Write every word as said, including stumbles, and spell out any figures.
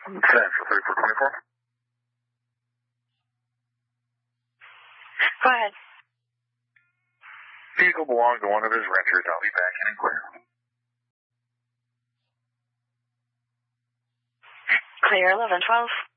Central thirty-four twenty-four. Go ahead. Vehicle belonged to one of his renters. I'll be back in and clear. Clear eleven twelve.